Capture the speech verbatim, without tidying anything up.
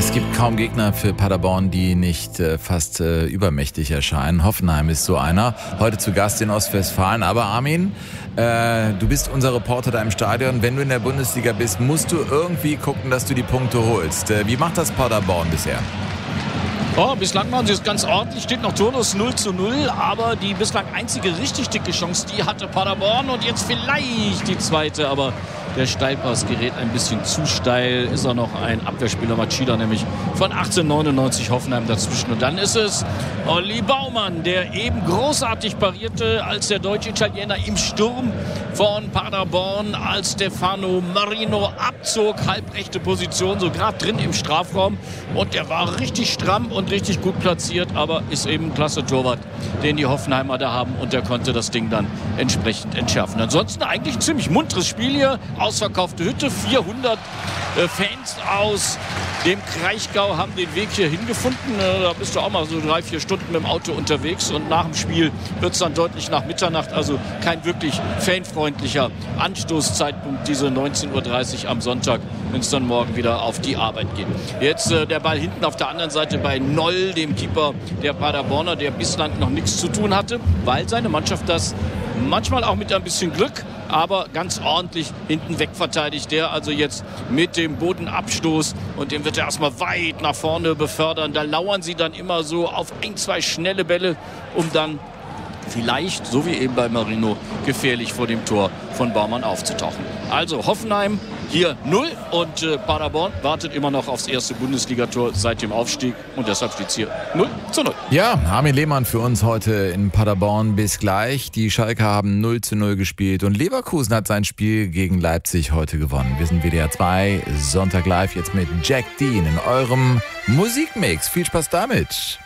Es gibt kaum Gegner für Paderborn, die nicht äh, fast äh, übermächtig erscheinen. Hoffenheim ist so einer. Heute zu Gast in Ostwestfalen. Aber Armin, äh, du bist unser Reporter da im Stadion. Wenn du in der Bundesliga bist, musst du irgendwie gucken, dass du die Punkte holst. Äh, wie macht das Paderborn bisher? Oh, bislang machen sie es ganz ordentlich, steht noch torlos null zu null, aber die bislang einzige richtig dicke Chance, die hatte Paderborn und jetzt vielleicht die zweite, aber der Steilpass gerät ein bisschen zu steil, ist auch noch ein Abwehrspieler, Machida nämlich von achtzehnhundertneunundneunzig, Hoffenheim dazwischen und dann ist es Olli Baumann, der eben großartig parierte als der Deutsch-Italiener im Sturm von Paderborn, als Stefano Marino abzog, halbrechte Position, so gerade drin im Strafraum und der war richtig stramm und richtig gut platziert, aber ist eben ein klasse Torwart, den die Hoffenheimer da haben und der konnte das Ding dann entsprechend entschärfen. Ansonsten eigentlich ein ziemlich munteres Spiel hier, ausverkaufte Hütte, vierhundert äh, Fans aus dem Kraichgau haben den Weg hier hingefunden. Äh, da bist du auch mal so drei, vier Stunden mit dem Auto unterwegs und nach dem Spiel wird es dann deutlich nach Mitternacht, also kein wirklich fanfreundlicher Anstoßzeitpunkt, diese neunzehn Uhr dreißig am Sonntag, wenn es dann morgen wieder auf die Arbeit geht. Jetzt äh, der Ball hinten auf der anderen Seite bei Noll, dem Keeper der Paderborner, der bislang noch nichts zu tun hatte, weil seine Mannschaft das manchmal auch mit ein bisschen Glück, aber ganz ordentlich hinten weg verteidigt. Der also jetzt mit dem Bodenabstoß und den wird er erstmal weit nach vorne befördern. Da lauern sie dann immer so auf ein, zwei schnelle Bälle, um dann vielleicht, so wie eben bei Marino, gefährlich vor dem Tor von Baumann aufzutauchen. Also Hoffenheim hier null und äh, Paderborn wartet immer noch aufs erste Bundesligator seit dem Aufstieg und deshalb steht es hier null zu null. Ja, Armin Lehmann für uns heute in Paderborn. Bis gleich. Die Schalker haben null zu null gespielt und Leverkusen hat sein Spiel gegen Leipzig heute gewonnen. Wir sind W D R zwei, Sonntag live jetzt mit Jack Dean in eurem Musikmix. Viel Spaß damit.